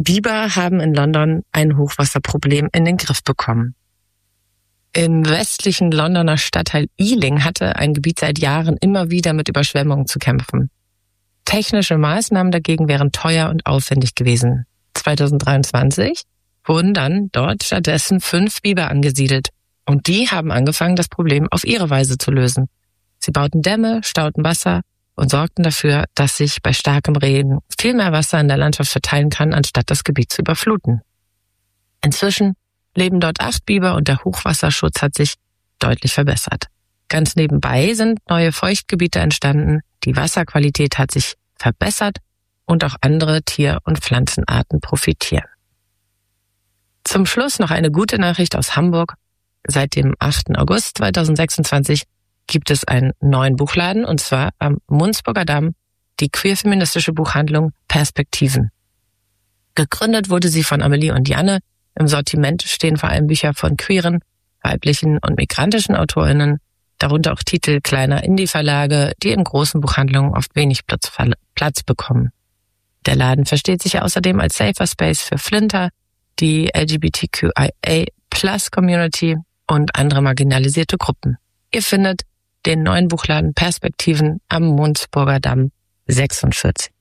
Biber haben in London ein Hochwasserproblem in den Griff bekommen. Im westlichen Londoner Stadtteil Ealing hatte ein Gebiet seit Jahren immer wieder mit Überschwemmungen zu kämpfen. Technische Maßnahmen dagegen wären teuer und aufwendig gewesen. 2023 wurden dann dort stattdessen 5 Biber angesiedelt. Und die haben angefangen, das Problem auf ihre Weise zu lösen. Sie bauten Dämme, stauten Wasser und sorgten dafür, dass sich bei starkem Regen viel mehr Wasser in der Landschaft verteilen kann, anstatt das Gebiet zu überfluten. Inzwischen leben dort 8 Biber und der Hochwasserschutz hat sich deutlich verbessert. Ganz nebenbei sind neue Feuchtgebiete entstanden, die Wasserqualität hat sich verbessert und auch andere Tier- und Pflanzenarten profitieren. Zum Schluss noch eine gute Nachricht aus Hamburg. Seit dem 8. August 2026 gibt es einen neuen Buchladen, und zwar am Mundsburger Damm, die queer-feministische Buchhandlung Perspektiven. Gegründet wurde sie von Amelie und Janne. Im Sortiment stehen vor allem Bücher von queeren, weiblichen und migrantischen AutorInnen, darunter auch Titel kleiner Indie-Verlage, die in großen Buchhandlungen oft wenig Platz bekommen. Der Laden versteht sich außerdem als Safer Space für Flinter, die LGBTQIA+-Community und andere marginalisierte Gruppen. Ihr findet den neuen Buchladen Perspektiven am Mundsburger Damm 46.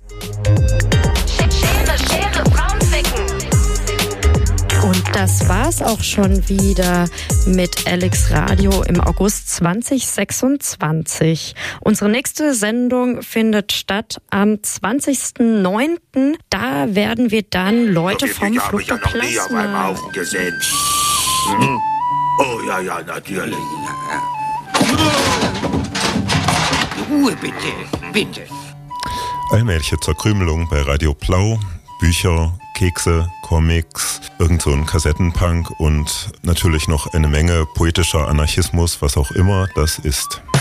Und das war's auch schon wieder mit Alex Radio im August 2026. Unsere nächste Sendung findet statt am 20.09. Da werden wir dann Leute vom Flug der Plasma. Oh ja, natürlich. Ruhe bitte. Allmähliche Zerkrümelung bei Radio Blau, Bücher, Kekse, Comics, irgend so ein Kassettenpunk und natürlich noch eine Menge poetischer Anarchismus, was auch immer das ist.